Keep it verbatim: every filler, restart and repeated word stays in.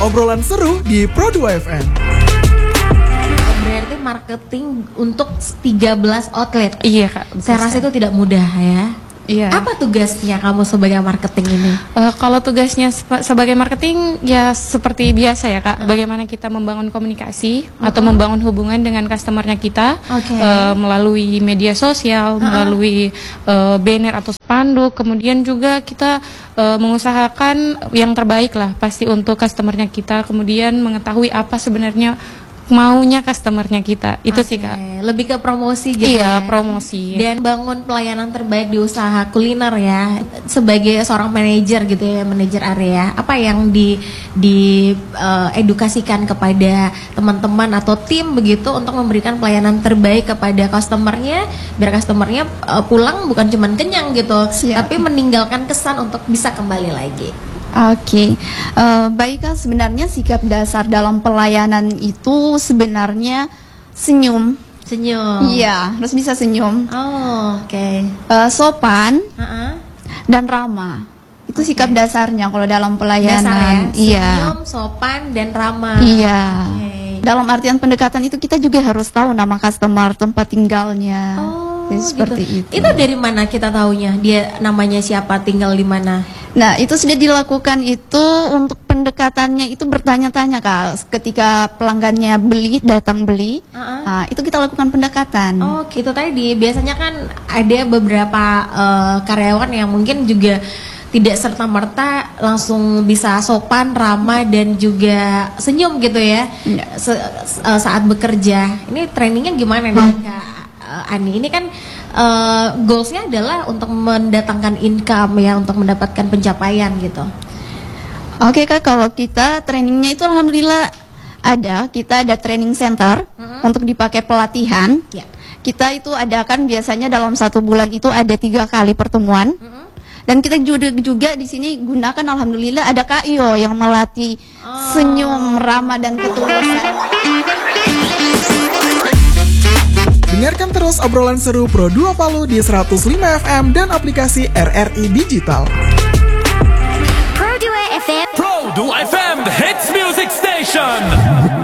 obrolan seru di Pro dua F M. Berarti marketing untuk tiga belas outlet. Iya Kak. Saya rasa itu tidak mudah ya. Iya. Apa tugasnya kamu sebagai marketing ini? Uh, kalau tugasnya sep- sebagai marketing ya seperti biasa ya Kak, bagaimana kita membangun komunikasi uh-huh. atau membangun hubungan dengan customernya kita okay. uh, melalui media sosial, uh-huh. melalui uh, banner atau spanduk, kemudian juga kita uh, mengusahakan yang terbaik lah pasti untuk customernya kita, kemudian mengetahui apa sebenarnya maunya customernya kita, itu okay. sih Kak. Lebih ke promosi gitu iya, ya. promosi. Dan bangun pelayanan terbaik di usaha kuliner ya. Sebagai seorang manajer gitu ya, manajer area, apa yang di di uh, edukasikan kepada teman-teman atau tim begitu untuk memberikan pelayanan terbaik kepada customernya, biar customernya uh, pulang bukan cuma kenyang gitu, Siap. tapi meninggalkan kesan untuk bisa kembali lagi. Oke, okay. uh, baik Kak, sebenarnya sikap dasar dalam pelayanan itu sebenarnya senyum. Senyum. Iya, harus bisa senyum. Oh, oke. Okay. Uh, sopan uh-uh. dan ramah. Itu Okay. sikap dasarnya kalau dalam pelayanan. Dasar ya? Iya. Senyum, sopan dan ramah. Iya. Okay. Dalam artian pendekatan itu kita juga harus tahu nama customer, tempat tinggalnya. Oh, Jadi seperti gitu. itu. Itu dari mana kita taunya? Dia namanya siapa, tinggal di mana? Nah, itu sudah dilakukan itu untuk pendekatannya itu bertanya-tanya Kak. Ketika pelanggannya beli, datang beli, Uh-uh. nah, itu kita lakukan pendekatan. Oh, gitu tadi. Biasanya kan ada beberapa uh, karyawan yang mungkin juga tidak serta-merta langsung bisa sopan, ramah dan juga senyum gitu ya. Ya. Se- uh, saat bekerja. Ini trainingnya gimana nih Kak uh, Ani? Ini kan uh, goalsnya adalah untuk mendatangkan income ya, untuk mendapatkan pencapaian gitu. Oke Kak, kalau kita trainingnya itu alhamdulillah ada. Kita ada training center Mhm. untuk dipakai pelatihan. Ya. Kita itu adakan biasanya dalam satu bulan itu ada tiga kali pertemuan. Mhm. Dan kita juga juga di sini gunakan alhamdulillah ada Kak Iyo yang melatih Oh. senyum, ramah dan ketulusan. Dengarkan terus obrolan seru Pro dua Palu di seratus lima F M dan aplikasi R R I Digital. Pro dua F M, the hits music station.